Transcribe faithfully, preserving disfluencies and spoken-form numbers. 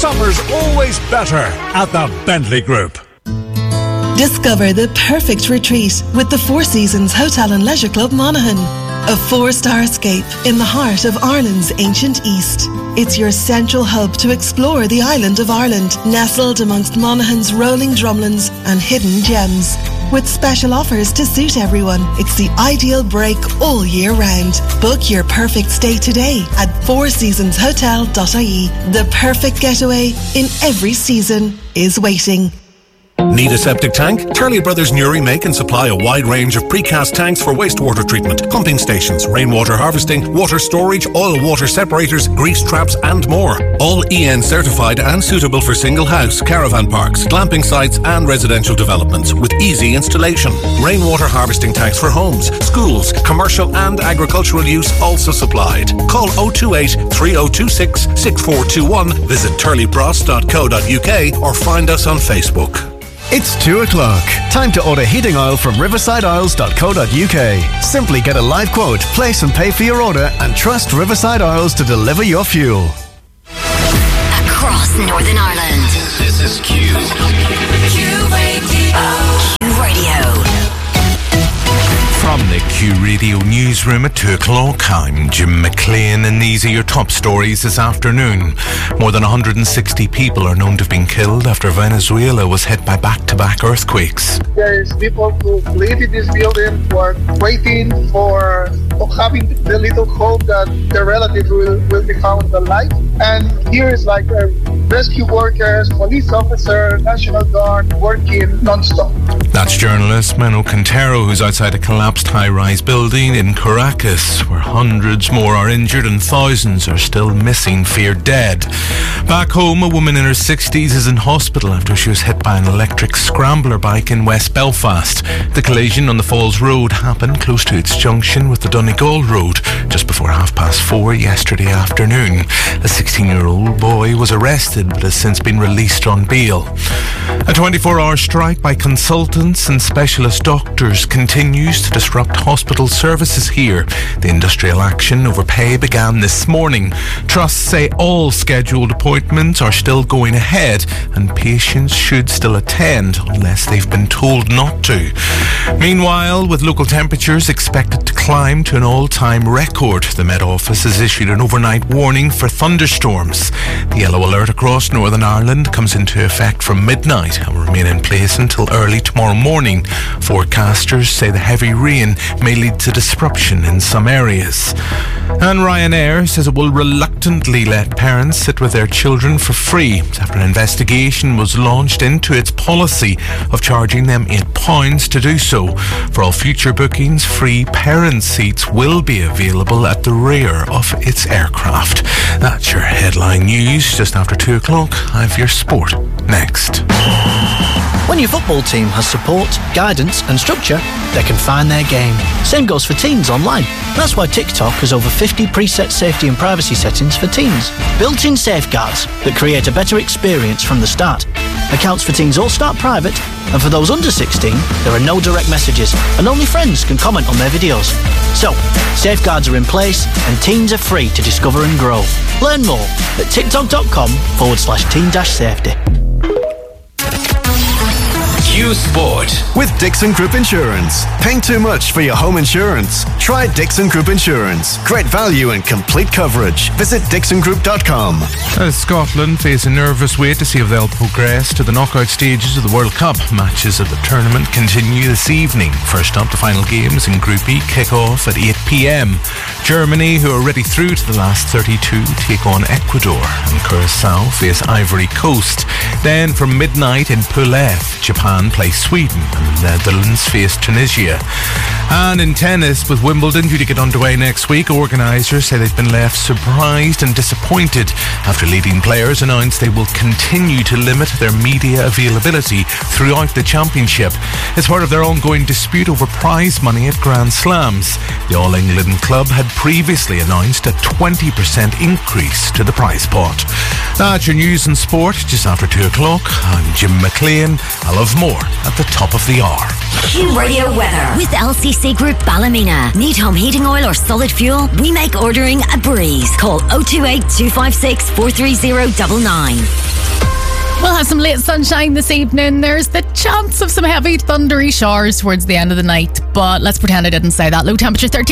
Summer's always better at the Bentley Group. Discover the perfect retreat with the Four Seasons Hotel and Leisure Club Monaghan. A four-star escape in the heart of Ireland's ancient East. It's your central hub to explore the island of Ireland, nestled amongst Monaghan's rolling drumlins and hidden gems. With special offers to suit everyone, it's the ideal break all year round. Book your perfect stay today at four seasons hotel dot I E. The perfect getaway in every season is waiting. Need a septic tank? Turley Brothers Newry make and supply a wide range of precast tanks for wastewater treatment, pumping stations, rainwater harvesting, water storage, oil water separators, grease traps and more. All E N certified and suitable for single house, caravan parks, glamping sites and residential developments with easy installation. Rainwater harvesting tanks for homes, schools, commercial and agricultural use also supplied. Call oh two eight, three oh two six, six four two one, visit turley bros dot co dot U K or find us on Facebook. It's two o'clock. Time to order heating oil from riverside oils dot co dot U K. Simply get a live quote, place and pay for your order, and trust Riverside Oils to deliver your fuel. Across Northern Ireland. This is Q. Q Radio. Q Radio. From the Q Radio newsroom at two o'clock, I'm Jim McLean, and these are your top stories this afternoon. More than one hundred sixty people are known to have been killed after Venezuela was hit by back-to-back earthquakes. There's people who live in this building who are waiting for having the little hope that their relative will, will be found alive. And here is like uh, rescue workers, police officers, National Guard working non-stop. That's journalist Mano Quintero, who's outside a collapsed high-rise building in Caracas, where hundreds more are injured and thousands are still missing, feared dead. Back home, a woman in her sixties is in hospital after she was hit by an electric scrambler bike in West Belfast. The collision on the Falls Road happened close to its junction with the Donegal Road just before half past four yesterday afternoon. A sixteen-year-old boy was arrested but has since been released on bail. A twenty-four hour strike by consultants and specialist doctors continues to disrupt hospital services here. The industrial action over pay began this morning. Trusts say all scheduled appointments are still going ahead and patients should still attend unless they've been told not to. Meanwhile, with local temperatures expected to climb to an all-time record, the Met Office has issued an overnight warning for thunderstorms. The yellow alert across Northern Ireland comes into effect from midnight and will remain in place until early tomorrow morning. Forecasters say the heavy rain may lead to disruption in some areas. And Ryanair says it will reluctantly let parents sit with their children for free after an investigation was launched into its policy of charging them eight pounds to do so. For all future bookings, free parent seats will be available at the rear of its aircraft. That's your headline news. Just after two o'clock, I have your sport next. When your football team has support, guidance and structure, they can find their game. Same goes for teens online. That's why TikTok has over fifty preset safety and privacy settings for teens. Built-in safeguards that create a better experience from the start. Accounts for teens all start private, and for those under sixteen, there are no direct messages, and only friends can comment on their videos. So, safeguards are in place, and teens are free to discover and grow. Learn more at tiktok.com forward slash teen dash safety. Q Sport with Dixon Group Insurance. Paying too much for your home insurance? Try Dixon Group Insurance. Great value and complete coverage. Visit dixon group dot com. As Scotland face a nervous wait to see if they'll progress to the knockout stages of the World Cup, matches of the tournament continue this evening. First up, the final games in Group E kick off at eight p.m. Germany, who are already through to the last thirty-two, take on Ecuador, and Curacao face Ivory Coast. Then from midnight in Pool F, Japan play Sweden and the Netherlands face Tunisia. And in tennis, with Wimbledon due to get underway next week, organisers say they've been left surprised and disappointed after leading players announced they will continue to limit their media availability throughout the championship. It's part of their ongoing dispute over prize money at Grand Slams. The All England club had previously announced a twenty percent increase to the prize pot. That's your news and sport just after two o'clock. I'm Jim McLean. I'll have more at the top of the hour. Q Radio weather with L C C Group Ballymena. Need home heating oil or solid fuel? We make ordering a breeze. Call oh two eight, two five six, four three zero nine nine. We'll have some late sunshine this evening. There's the chance of some heavy thundery showers towards the end of the night, but let's pretend I didn't say that. Low temperature thirteen.